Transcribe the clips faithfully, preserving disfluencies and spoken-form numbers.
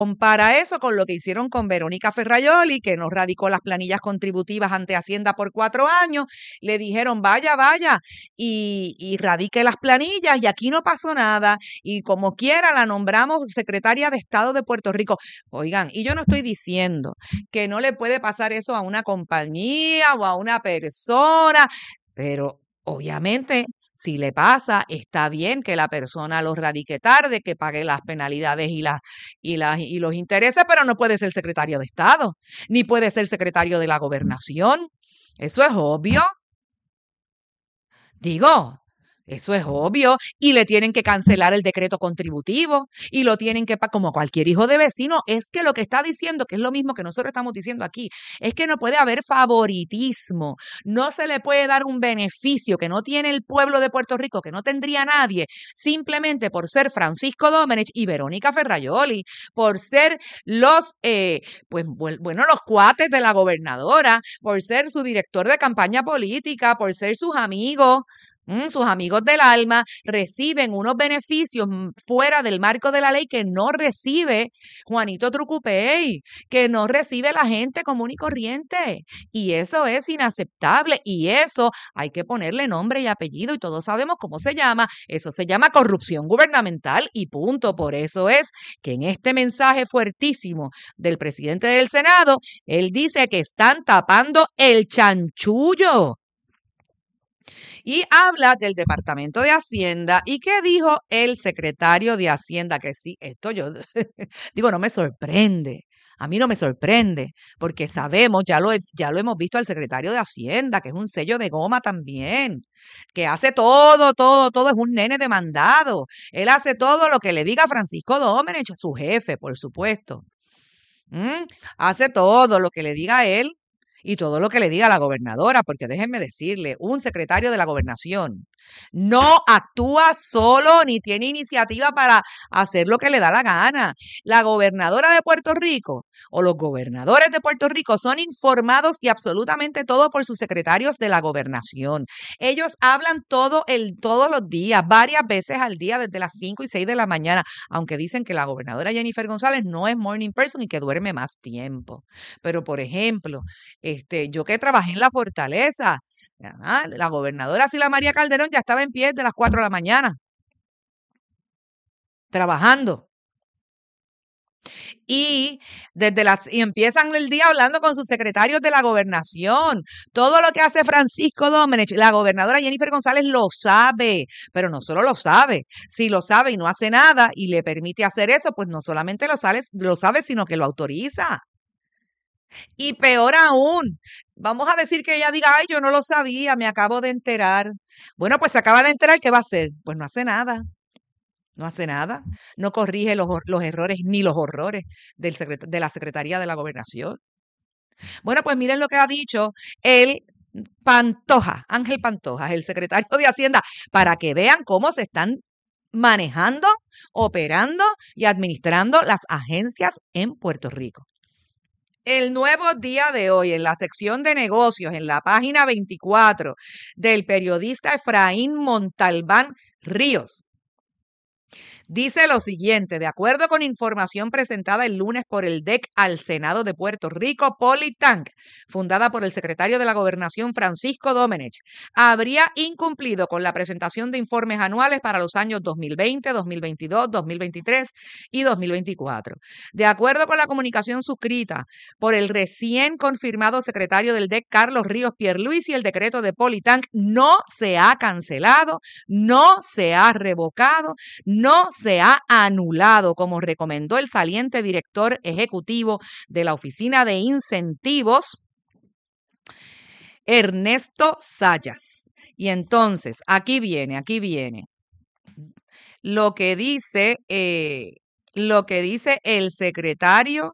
Compara eso con lo que hicieron con Verónica Ferraioli, que no radicó las planillas contributivas ante Hacienda por cuatro años. Le dijeron, vaya, vaya, y, y radique las planillas, y aquí no pasó nada. Y como quiera, la nombramos secretaria de Estado de Puerto Rico. Oigan, y yo no estoy diciendo que no le puede pasar eso a una compañía o a una persona, pero obviamente si le pasa, está bien que la persona lo radique tarde, que pague las penalidades y, las, y, las, y los intereses, pero no puede ser secretario de Estado, ni puede ser secretario de la gobernación. Eso es obvio. Digo, eso es obvio. Y le tienen que cancelar el decreto contributivo y lo tienen que, como cualquier hijo de vecino, es que lo que está diciendo, que es lo mismo que nosotros estamos diciendo aquí, es que no puede haber favoritismo. No se le puede dar un beneficio que no tiene el pueblo de Puerto Rico, que no tendría nadie, simplemente por ser Francisco Domenech y Verónica Ferraioli, por ser los, eh, pues bueno, los cuates de la gobernadora, por ser su director de campaña política, por ser sus amigos. Mm, sus amigos del alma reciben unos beneficios fuera del marco de la ley que no recibe Juanito Trucupey, que no recibe la gente común y corriente. Y eso es inaceptable y eso hay que ponerle nombre y apellido y todos sabemos cómo se llama. Eso se llama corrupción gubernamental y punto. Por eso es que en este mensaje fuertísimo del presidente del Senado, él dice que están tapando el chanchullo. Y habla del Departamento de Hacienda. ¿Y qué dijo el secretario de Hacienda? Que sí, esto yo digo, no me sorprende. A mí no me sorprende, porque sabemos, ya lo, ya lo hemos visto al secretario de Hacienda, que es un sello de goma también, que hace todo, todo, todo, es un nene demandado. Él hace todo lo que le diga Francisco Domenech, su jefe, por supuesto. ¿Mm? Hace todo lo que le diga él. Y todo lo que le diga la gobernadora, porque déjenme decirle, un secretario de la gobernación no actúa solo ni tiene iniciativa para hacer lo que le da la gana. La gobernadora de Puerto Rico o los gobernadores de Puerto Rico son informados y absolutamente todo por sus secretarios de la gobernación. Ellos hablan todo el, todos los días, varias veces al día, desde las cinco y seis de la mañana, aunque dicen que la gobernadora Jennifer González no es morning person y que duerme más tiempo. Pero, por ejemplo, este, yo que trabajé en la Fortaleza, ah, la gobernadora Sila María Calderón ya estaba en pie desde las cuatro de la mañana, trabajando. Y desde las y empiezan el día hablando con sus secretarios de la gobernación. Todo lo que hace Francisco Domenech, la gobernadora Jennifer González lo sabe, pero no solo lo sabe. Si lo sabe y no hace nada y le permite hacer eso, pues no solamente lo sabe, lo sabe, sino que lo autoriza. Y peor aún, vamos a decir que ella diga, ay, yo no lo sabía, me acabo de enterar. Bueno, pues se acaba de enterar, ¿qué va a hacer? Pues no hace nada. No hace nada, no corrige los, los errores ni los horrores del secret de la Secretaría de la Gobernación. Bueno, pues miren lo que ha dicho el Pantoja, Ángel Pantoja, el secretario de Hacienda, para que vean cómo se están manejando, operando y administrando las agencias en Puerto Rico. El Nuevo Día de hoy, en la sección de negocios, en la página veinticuatro, del periodista Efraín Montalbán Ríos, dice lo siguiente: de acuerdo con información presentada el lunes por el D E C al Senado de Puerto Rico, Politank, fundada por el secretario de la Gobernación Francisco Domenech, habría incumplido con la presentación de informes anuales para los años dos mil veinte, dos mil veintidós, dos mil veintitrés y dos mil veinticuatro. De acuerdo con la comunicación suscrita por el recién confirmado secretario del D E C, Carlos Ríos Pierluisi, el decreto de Politank no se ha cancelado, no se ha revocado, no se se ha anulado, como recomendó el saliente director ejecutivo de la Oficina de Incentivos, Ernesto Zayas. Y entonces, aquí viene, aquí viene lo que dice, eh, lo que dice el secretario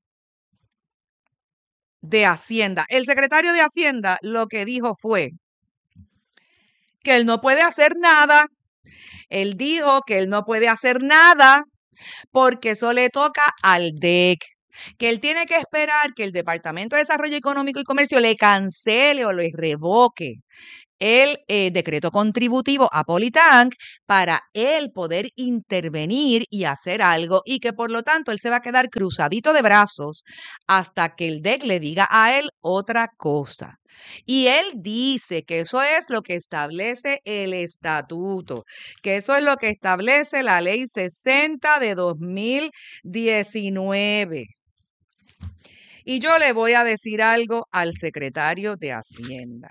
de Hacienda. El secretario de Hacienda lo que dijo fue que él no puede hacer nada. Él dijo que él no puede hacer nada porque eso le toca al D E C, que él tiene que esperar que el Departamento de Desarrollo Económico y Comercio le cancele o le revoque el eh, decreto contributivo a Politank para él poder intervenir y hacer algo y que por lo tanto él se va a quedar cruzadito de brazos hasta que el D E C le diga a él otra cosa. Y él dice que eso es lo que establece el estatuto, que eso es lo que establece la ley sesenta de dos mil diecinueve. Y yo le voy a decir algo al secretario de Hacienda.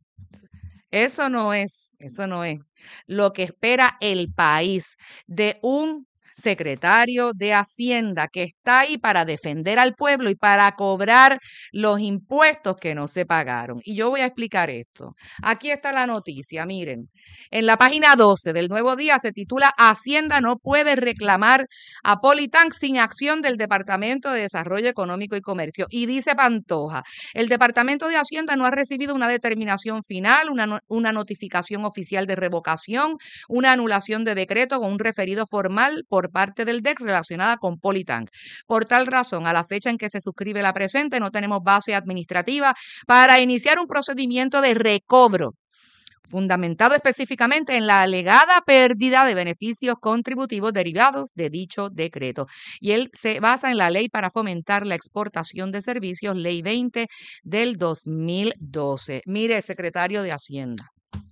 Eso no es, eso no es lo que espera el país de un secretario de Hacienda que está ahí para defender al pueblo y para cobrar los impuestos que no se pagaron. Y yo voy a explicar esto. Aquí está la noticia, miren. En la página doce del Nuevo Día se titula Hacienda no puede reclamar a Politank sin acción del Departamento de Desarrollo Económico y Comercio. Y dice Pantoja, el Departamento de Hacienda no ha recibido una determinación final, una, no, una notificación oficial de revocación, una anulación de decreto con un referido formal por parte del D E C relacionada con Politank. Por tal razón, a la fecha en que se suscribe la presente, no tenemos base administrativa para iniciar un procedimiento de recobro fundamentado específicamente en la alegada pérdida de beneficios contributivos derivados de dicho decreto. Y él se basa en la Ley para fomentar la exportación de servicios, Ley veinte del dos mil doce. Mire, secretario de Hacienda.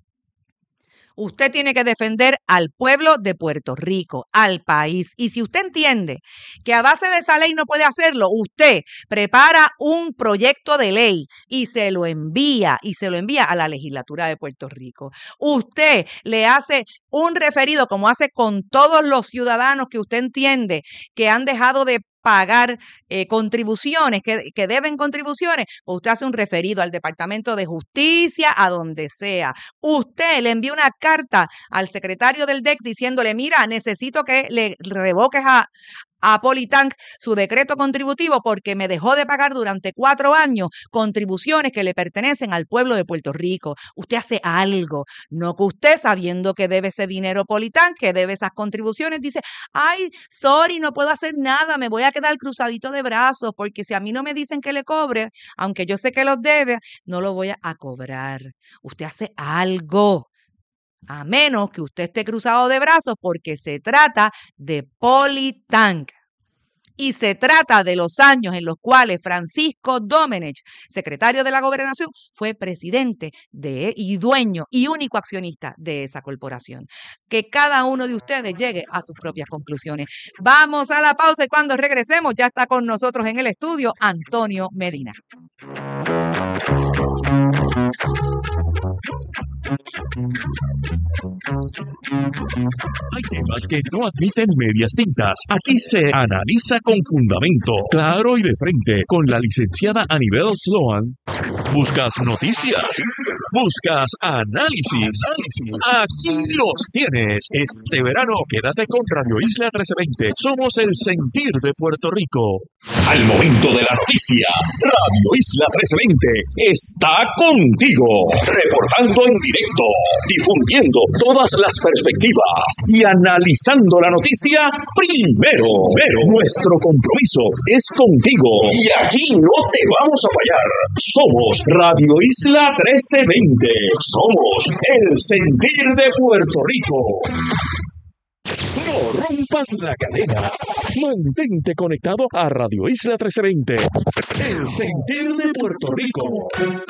Usted tiene que defender al pueblo de Puerto Rico, al país. Y si usted entiende que a base de esa ley no puede hacerlo, usted prepara un proyecto de ley y se lo envía, y se lo envía a la legislatura de Puerto Rico. Usted le hace un referido, como hace con todos los ciudadanos que usted entiende que han dejado de pagar eh, contribuciones, que, que deben contribuciones, pues usted hace un referido al Departamento de Justicia, a donde sea. Usted le envía una carta al secretario del D E C diciéndole, mira, necesito que le revoques a, a Politank su decreto contributivo porque me dejó de pagar durante cuatro años contribuciones que le pertenecen al pueblo de Puerto Rico. Usted hace algo, no que usted, sabiendo que debe ese dinero Politank, que debe esas contribuciones, dice, ay, sorry, no puedo hacer nada, me voy a quedar cruzadito de brazos porque si a mí no me dicen que le cobre, aunque yo sé que los debe, no lo voy a cobrar. Usted hace algo. A menos que usted esté cruzado de brazos porque se trata de Politank. Y se trata de los años en los cuales Francisco Domenech, secretario de la Gobernación, fue presidente de, y dueño y único accionista de esa corporación. Que cada uno de ustedes llegue a sus propias conclusiones. Vamos a la pausa y cuando regresemos ya está con nosotros en el estudio Antonio Medina. Hay temas que no admiten medias tintas. Aquí se analiza con fundamento, claro y de frente, con la licenciada Anibel Sloan. ¿Buscas noticias? ¿Buscas análisis? Aquí los tienes. Este verano quédate con Radio Isla trece veinte. Somos el sentir de Puerto Rico. Al momento de la noticia, Radio Isla trece veinte está contigo, reportando en directo, difundiendo todas las perspectivas y analizando la noticia primero. Pero nuestro compromiso es contigo y aquí no te vamos a fallar. Somos Radio Isla trece veinte. Somos el sentir de Puerto Rico. No rompas la cadena. Mantente conectado a Radio Isla trece veinte. El sentir de Puerto Rico.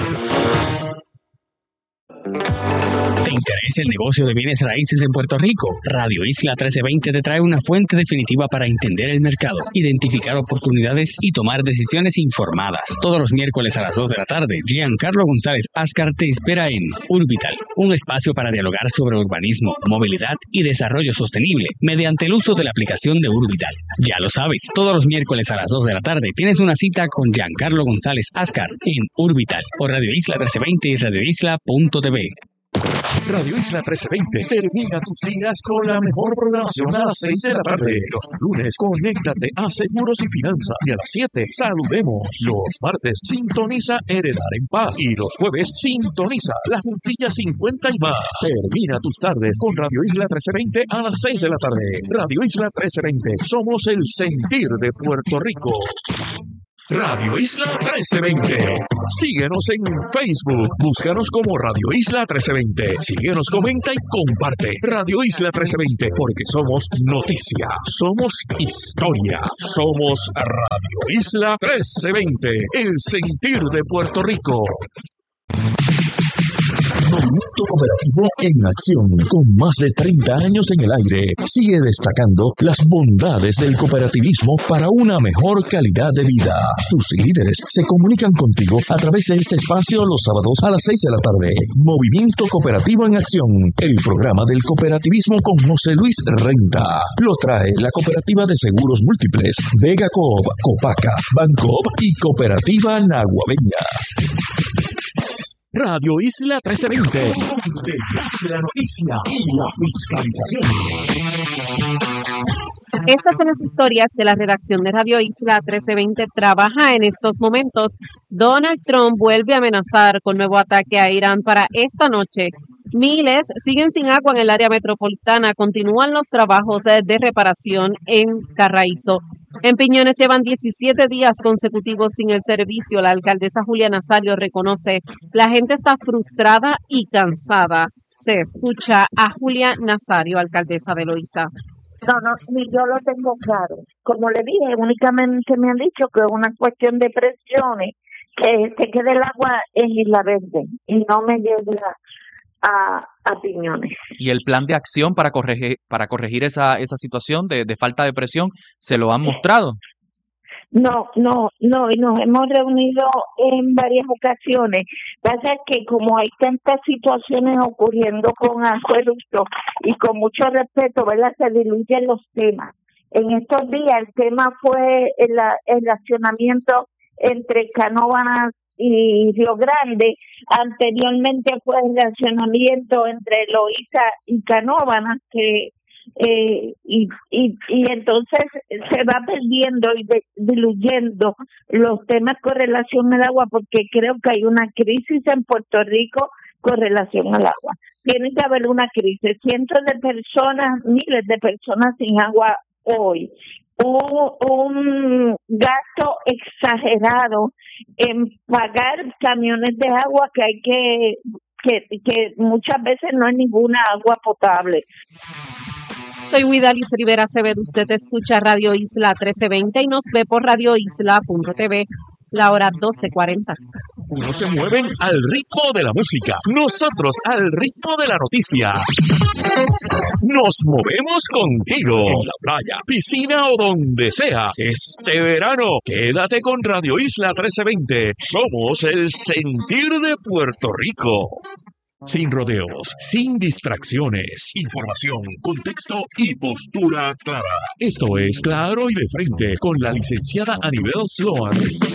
¿Te interesa el negocio de bienes raíces en Puerto Rico? Radio Isla trece veinte te trae una fuente definitiva para entender el mercado, identificar oportunidades y tomar decisiones informadas. Todos los miércoles a las dos de la tarde, Giancarlo González Ascar te espera en Urbital, un espacio para dialogar sobre urbanismo, movilidad y desarrollo sostenible mediante el uso de la aplicación de Urbital. Ya lo sabes, todos los miércoles a las dos de la tarde tienes una cita con Giancarlo González Ascar en Urbital por Radio Isla trece veinte y radio isla punto t v. Radio Isla trece veinte termina tus días con la mejor programación a las seis de la tarde. Los lunes, conéctate a Seguros y Finanzas. Y a las siete, saludemos. Los martes, sintoniza Heredar en Paz. Y los jueves, sintoniza La Juntilla cincuenta y más. Termina tus tardes con Radio Isla trece veinte a las seis de la tarde. Radio Isla trece veinte. Somos el sentir de Puerto Rico. Radio Isla trece veinte. Síguenos en Facebook. Búscanos como Radio Isla trece veinte. Síguenos, comenta y comparte. Radio Isla trece veinte, porque somos noticia, somos historia, somos Radio Isla trece veinte, el sentir de Puerto Rico. Movimiento Cooperativo en acción, con más de treinta años en el aire, sigue destacando las bondades del cooperativismo para una mejor calidad de vida. Sus líderes se comunican contigo a través de este espacio los sábados a las seis de la tarde. Movimiento Cooperativo en acción, el programa del cooperativismo con José Luis Renta. Lo trae la Cooperativa de Seguros Múltiples, Vega Coop, Copaca, Bancoop y Cooperativa Naguabeña. Radio Isla trece veinte, donde nace la noticia y la fiscalización. Estas son las historias de la redacción de Radio Isla trece veinte. Trabaja en estos momentos. Donald Trump vuelve a amenazar con nuevo ataque a Irán para esta noche. Miles siguen sin agua en el área metropolitana. Continúan los trabajos de, de reparación en Carraízo. En Piñones llevan diecisiete días consecutivos sin el servicio. La alcaldesa Julia Nazario reconoce: la gente está frustrada y cansada. Se escucha a Julia Nazario, alcaldesa de Loíza. No, no, ni yo lo tengo claro. Como le dije, únicamente me han dicho que es una cuestión de presiones, que se quede el agua en Isla Verde y no me llegue a, a Piñones. ¿Y el plan de acción para corregir, para corregir esa, esa situación de, de falta de presión, se lo han mostrado? No, no, no, y nos hemos reunido en varias ocasiones. Pasa que como hay tantas situaciones ocurriendo con acueductos y con mucho respeto, ¿verdad?, se diluyen los temas. En estos días el tema fue el, el racionamiento entre Canóvanas y Río Grande. Anteriormente fue el racionamiento entre Loíza y Canóvanas, que Eh, y, y y entonces se va perdiendo y de, diluyendo los temas con relación al agua, porque creo que hay una crisis en Puerto Rico con relación al agua. Tiene que haber una crisis. Cientos de personas, miles de personas sin agua hoy. Hubo un gasto exagerado en pagar camiones de agua que hay que que que muchas veces no hay ninguna agua potable. Soy Huidalis Rivera Acevedo. Usted escucha Radio Isla trece veinte y nos ve por radio isla punto t v. La hora doce cuarenta. Unos se mueven al ritmo de la música, nosotros al ritmo de la noticia. Nos movemos contigo en la playa, piscina o donde sea. Este verano, quédate con Radio Isla trece veinte. Somos el sentir de Puerto Rico. Sin rodeos, sin distracciones, información, contexto y postura clara. Esto es Claro y de Frente con la licenciada Anibel Sloan.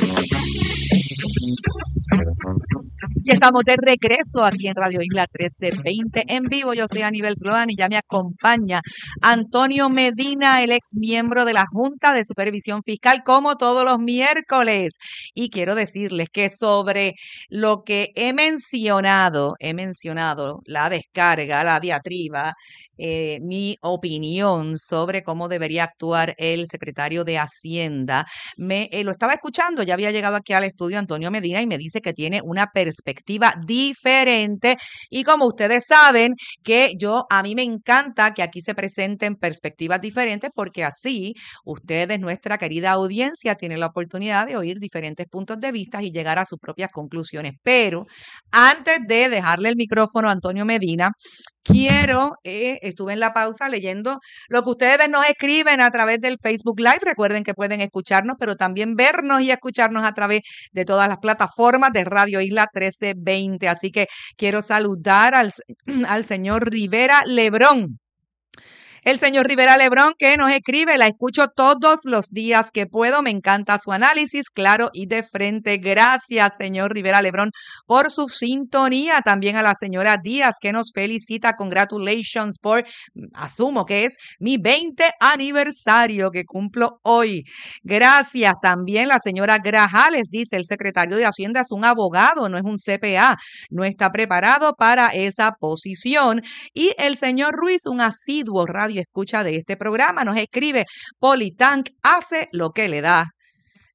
Y estamos de regreso aquí en Radio Isla trece veinte en vivo. Yo soy Anibel Sloan y ya me acompaña Antonio Medina, el ex miembro de la Junta de Supervisión Fiscal, como todos los miércoles. Y quiero decirles que sobre lo que he mencionado, he mencionado la descarga, la diatriba, eh, mi opinión sobre cómo debería actuar el secretario de Hacienda. Me eh, lo estaba escuchando, ya había llegado aquí al estudio Antonio Medina y me dice que tiene una perspectiva diferente. Y como ustedes saben, que yo, a mí me encanta que aquí se presenten perspectivas diferentes, porque así ustedes, nuestra querida audiencia, tienen la oportunidad de oír diferentes puntos de vista y llegar a sus propias conclusiones. Pero antes de dejarle el micrófono a Antonio Medina, quiero, eh, estuve en la pausa leyendo lo que ustedes nos escriben a través del Facebook Live. Recuerden que pueden escucharnos, pero también vernos y escucharnos a través de todas las plataformas de Radio Isla trece veinte. Así que quiero saludar al, al señor Rivera Lebrón. El señor Rivera Lebrón, que nos escribe: la escucho todos los días que puedo, me encanta su análisis, claro y de frente. Gracias, señor Rivera Lebrón, por su sintonía. También a la señora Díaz, que nos felicita, congratulations por, asumo que es mi veinte aniversario que cumplo hoy. Gracias. También la señora Grajales dice: el secretario de Hacienda es un abogado, no es un C P A, no está preparado para esa posición. Y el señor Ruiz, un asiduo radio escucha de este programa, nos escribe: Politank hace lo que le da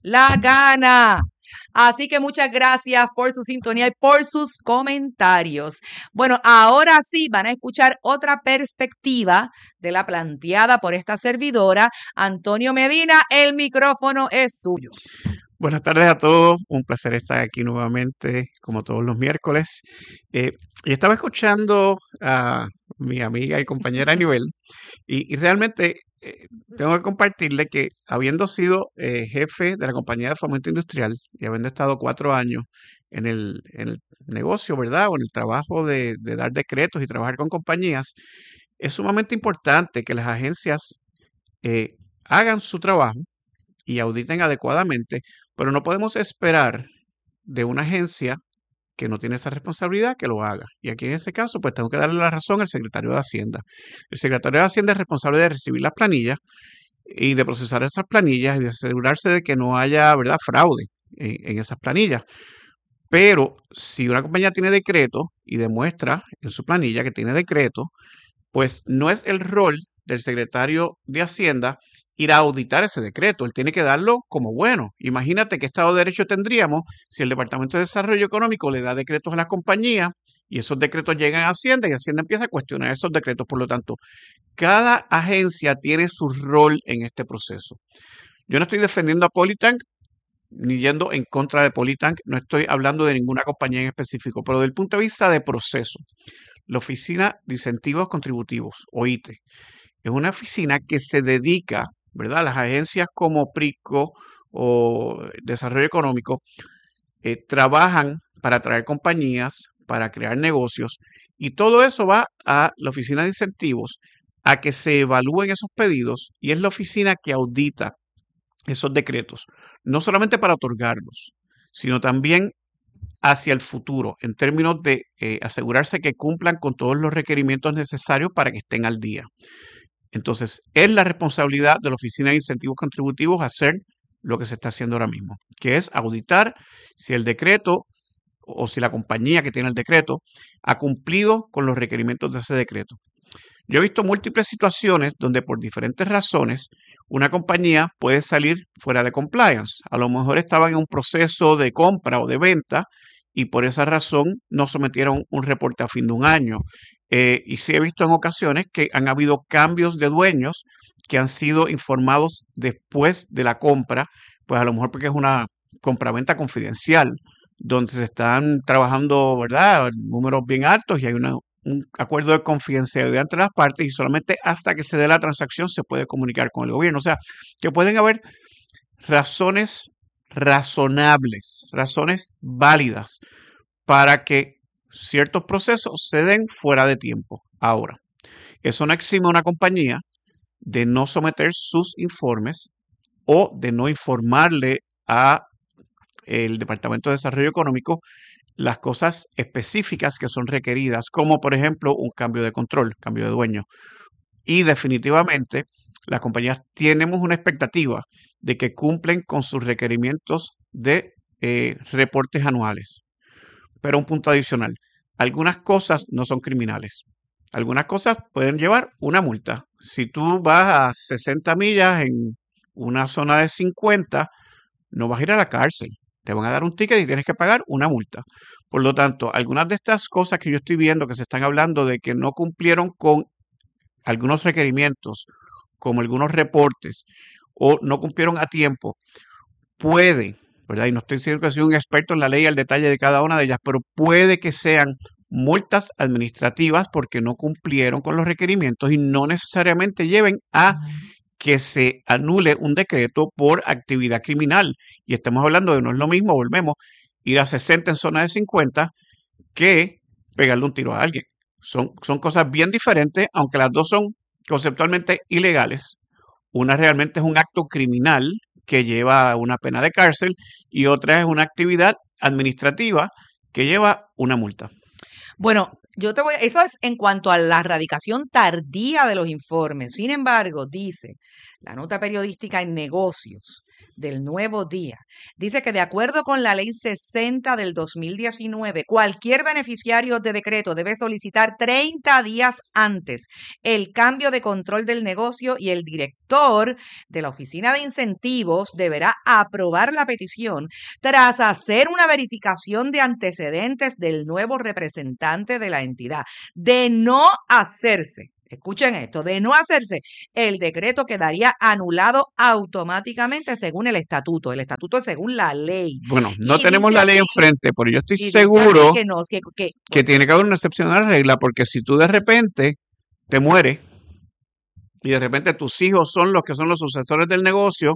la gana. Así que muchas gracias por su sintonía y por sus comentarios. Bueno, ahora sí van a escuchar otra perspectiva de la planteada por esta servidora. Antonio Medina, el micrófono es suyo. Buenas tardes a todos, un placer estar aquí nuevamente, como todos los miércoles. Eh, y estaba escuchando a mi amiga y compañera Anibel, y, y realmente eh, tengo que compartirle que habiendo sido eh, jefe de la compañía de fomento industrial y habiendo estado cuatro años en el, en el negocio, ¿verdad? O en el trabajo de, de dar decretos y trabajar con compañías, es sumamente importante que las agencias eh, hagan su trabajo y auditen adecuadamente, pero no podemos esperar de una agencia que no tiene esa responsabilidad que lo haga. Y aquí en este caso, pues tengo que darle la razón al secretario de Hacienda. El secretario de Hacienda es responsable de recibir las planillas y de procesar esas planillas y de asegurarse de que no haya, ¿verdad?, fraude en, en esas planillas. Pero si una compañía tiene decreto y demuestra en su planilla que tiene decreto, pues no es el rol del secretario de Hacienda ir a auditar ese decreto. Él tiene que darlo como bueno. Imagínate qué Estado de Derecho tendríamos si el Departamento de Desarrollo Económico le da decretos a las compañías y esos decretos llegan a Hacienda y Hacienda empieza a cuestionar esos decretos. Por lo tanto, cada agencia tiene su rol en este proceso. Yo no estoy defendiendo a Polytank ni yendo en contra de Polytank, no estoy hablando de ninguna compañía en específico, pero desde el punto de vista de proceso, la Oficina de Incentivos Contributivos, O I T E, es una oficina que se dedica, ¿verdad? Las agencias como PRICO o Desarrollo Económico eh, trabajan para atraer compañías, para crear negocios, y todo eso va a la Oficina de Incentivos a que se evalúen esos pedidos, y es la oficina que audita esos decretos, no solamente para otorgarlos, sino también hacia el futuro, en términos de eh, asegurarse que cumplan con todos los requerimientos necesarios para que estén al día. Entonces, es la responsabilidad de la Oficina de Incentivos Contributivos hacer lo que se está haciendo ahora mismo, que es auditar si el decreto o si la compañía que tiene el decreto ha cumplido con los requerimientos de ese decreto. Yo he visto múltiples situaciones donde por diferentes razones una compañía puede salir fuera de compliance. A lo mejor estaban en un proceso de compra o de venta y por esa razón no sometieron un reporte a fin de un año. Eh, y sí he visto en ocasiones que han habido cambios de dueños que han sido informados después de la compra, pues a lo mejor porque es una compraventa confidencial, donde se están trabajando, ¿verdad?, números bien altos y hay una, un acuerdo de confidencialidad entre las partes y solamente hasta que se dé la transacción se puede comunicar con el gobierno. O sea, que pueden haber razones razonables, razones válidas para que ciertos procesos se den fuera de tiempo. Ahora, eso no exime a una compañía de no someter sus informes o de no informarle a el Departamento de Desarrollo Económico las cosas específicas que son requeridas, como por ejemplo un cambio de control, cambio de dueño. Y definitivamente las compañías tenemos una expectativa de que cumplen con sus requerimientos de eh, reportes anuales. Pero un punto adicional, algunas cosas no son criminales. Algunas cosas pueden llevar una multa. Si tú vas a sesenta millas en una zona de cincuenta, no vas a ir a la cárcel. Te van a dar un ticket y tienes que pagar una multa. Por lo tanto, algunas de estas cosas que yo estoy viendo que se están hablando de que no cumplieron con algunos requerimientos, como algunos reportes, o no cumplieron a tiempo, puede, ¿verdad? Y no estoy diciendo que soy un experto en la ley al detalle de cada una de ellas, pero puede que sean multas administrativas porque no cumplieron con los requerimientos y no necesariamente lleven a que se anule un decreto por actividad criminal. Y estamos hablando de no es lo mismo, volvemos, ir a sesenta en zona de cincuenta que pegarle un tiro a alguien. Son, son cosas bien diferentes, aunque las dos son conceptualmente ilegales. Una realmente es un acto criminal que lleva una pena de cárcel y otra es una actividad administrativa que lleva una multa. Bueno, yo te voy, eso es en cuanto a la radicación tardía de los informes. Sin embargo, dice, la nota periodística en negocios del Nuevo Día, dice que de acuerdo con la ley sesenta del dos mil diecinueve, cualquier beneficiario de decreto debe solicitar treinta días antes el cambio de control del negocio y el director de la Oficina de Incentivos deberá aprobar la petición tras hacer una verificación de antecedentes del nuevo representante de la entidad. De no hacerse, escuchen esto, de no hacerse, el decreto quedaría anulado automáticamente según el estatuto. El estatuto es según la ley. Bueno, no Y tenemos dice la ley aquí- enfrente, pero yo estoy y dice seguro aquí que no, que, que- que tiene que haber una excepción a la regla, porque si tú de repente te mueres y de repente tus hijos son los que son los sucesores del negocio,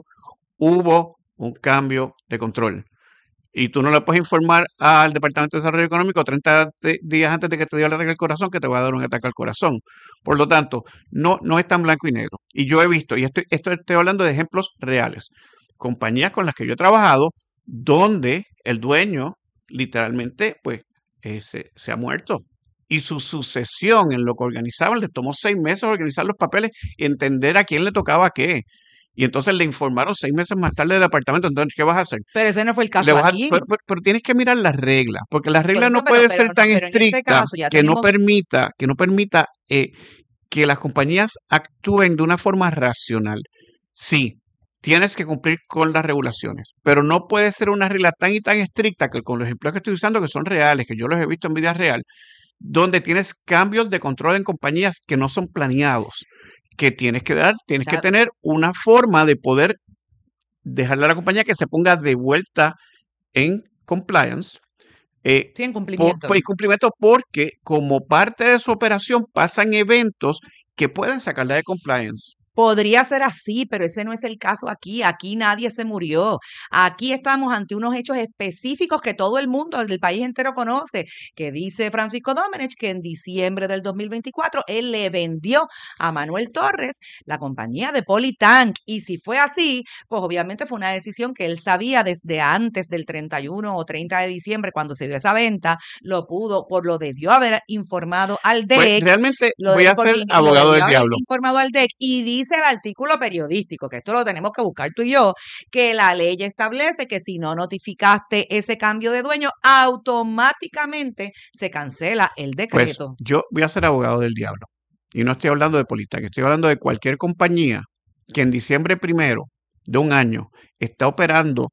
hubo un cambio de control. Y tú no le puedes informar al Departamento de Desarrollo Económico treinta de- días antes de que te dio el ataque al corazón que te va a dar un ataque al corazón. Por lo tanto, no, no es tan blanco y negro. Y yo he visto, y estoy, esto estoy hablando de ejemplos reales, compañías con las que yo he trabajado donde el dueño literalmente pues eh, se, se ha muerto. Y su sucesión en lo que organizaban le tomó seis meses organizar los papeles y entender a quién le tocaba qué. Y entonces le informaron seis meses más tarde del departamento. Entonces, ¿qué vas a hacer? pero ese no fue el Le caso vas a- aquí. pero, pero- pero tienes que mirar las reglas, porque las Por reglas eso, no pero- pueden pero ser no- tan pero en este estrictas caso ya que no tenemos- permita, que no permita eh, que las compañías actúen de una forma racional. Sí, tienes que cumplir con las regulaciones, pero no puede ser una regla tan y tan estricta que con los ejemplos que estoy usando, que son reales, que yo los he visto en vida real, donde tienes cambios de control en compañías que no son planeados, que tienes que dar, tienes que Está- tener una forma de poder dejarle a la compañía que se ponga de vuelta en compliance. eh, Sí, en por, cumplimiento. por incumplimiento, porque como parte de su operación pasan eventos que pueden sacarla de compliance. Podría ser así, pero ese no es el caso aquí. Aquí nadie se murió. Aquí estamos ante unos hechos específicos que todo el mundo del país entero conoce, que dice Francisco Domenech que en diciembre del dos mil veinticuatro él le vendió a Manuel Torres la compañía de Politank. Y si fue así, pues obviamente fue una decisión que él sabía desde antes del treinta y uno o treinta de diciembre, cuando se dio esa venta, lo pudo, por lo debió haber informado al D E Pues C. realmente Lo voy de- a porque ser lo abogado debió del haber diablo. informado al D E C y dice el artículo periodístico, que esto lo tenemos que buscar tú y yo, que la ley establece que si no notificaste ese cambio de dueño, automáticamente se cancela el Pues decreto. yo voy a ser abogado del diablo. Y no estoy hablando de Politank, estoy hablando de cualquier compañía que en diciembre primero de un año está operando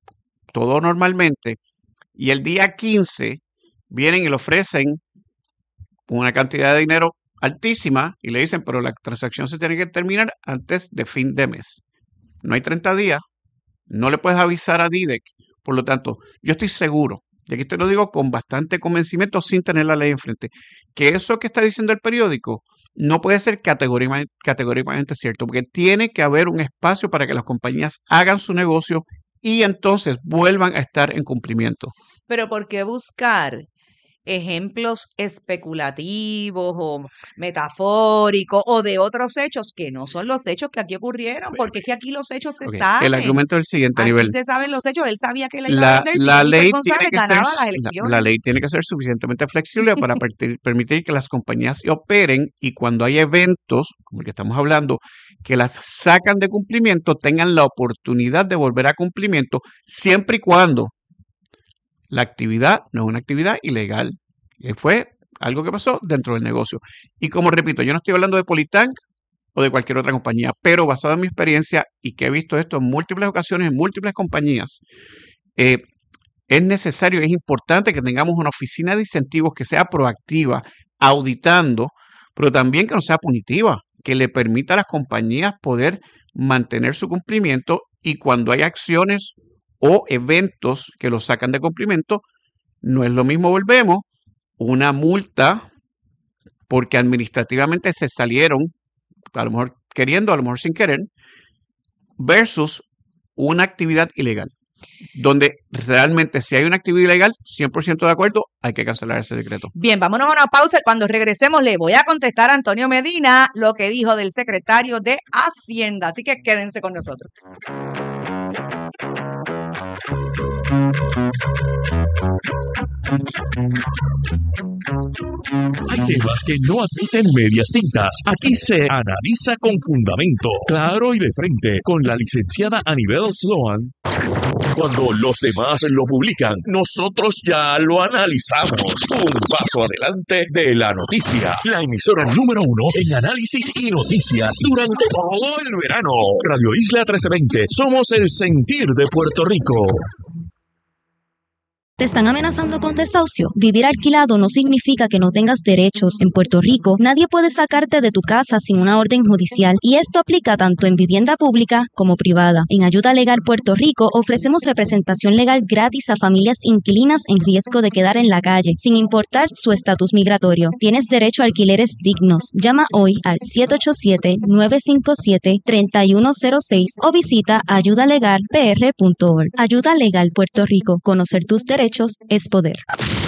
todo normalmente y el día quince vienen y le ofrecen una cantidad de dinero altísima y le dicen, pero la transacción se tiene que terminar antes de fin de mes. No hay treinta días, no le puedes avisar a D I D E C. Por lo tanto, yo estoy seguro, y aquí te lo digo con bastante convencimiento sin tener la ley enfrente, que eso que está diciendo el periódico no puede ser categóricamente, categóricamente cierto, porque tiene que haber un espacio para que las compañías hagan su negocio y entonces vuelvan a estar en cumplimiento. Pero ¿por qué buscar ejemplos especulativos o metafóricos o de otros hechos que no son los hechos que aquí ocurrieron? Porque es que aquí los hechos se Ok, saben. el argumento es el siguiente, Aquí nivel. se saben los hechos. Él sabía que la iba a La, vender si la Jennifer ley tiene González que ser, ganaba las la, elecciones. la ley tiene que ser suficientemente flexible para perti- permitir que las compañías operen y cuando hay eventos, como el que estamos hablando, que las sacan de cumplimiento, tengan la oportunidad de volver a cumplimiento, siempre y cuando la actividad no es una actividad ilegal. Y fue algo que pasó dentro del negocio. Y como repito, yo no estoy hablando de Politank o de cualquier otra compañía, pero basado en mi experiencia y que he visto esto en múltiples ocasiones, en múltiples compañías, eh, es necesario, es importante que tengamos una oficina de incentivos que sea proactiva, auditando, pero también que no sea punitiva, que le permita a las compañías poder mantener su cumplimiento y cuando hay acciones o eventos que los sacan de cumplimiento, no es lo mismo, volvemos, una multa porque administrativamente se salieron, a lo mejor queriendo, a lo mejor sin querer, versus una actividad ilegal, donde realmente si hay una actividad ilegal, cien por ciento de acuerdo, hay que cancelar ese decreto. Bien, vámonos a una pausa. Cuando regresemos le voy a contestar a Antonio Medina lo que dijo del secretario de Hacienda. Así que quédense con nosotros. Hay temas que no admiten medias tintas. Aquí se analiza con fundamento, claro y de frente, con la licenciada Anibel Sloan. Cuando los demás lo publican, nosotros ya lo analizamos. Un paso adelante de la noticia. La emisora número uno en análisis y noticias durante todo el verano. Radio Isla trece veinte. Somos el sentir de Puerto Rico. ¿Te están amenazando con desahucio? Vivir alquilado no significa que no tengas derechos. En Puerto Rico, nadie puede sacarte de tu casa sin una orden judicial y esto aplica tanto en vivienda pública como privada. En Ayuda Legal Puerto Rico ofrecemos representación legal gratis a familias inquilinas en riesgo de quedar en la calle, sin importar su estatus migratorio. Tienes derecho a alquileres dignos. Llama hoy al siete ocho siete, nueve cinco siete, tres uno cero seis o visita ayuda legal p r punto org. Ayuda Legal Puerto Rico. Conocer tus derechos es poder.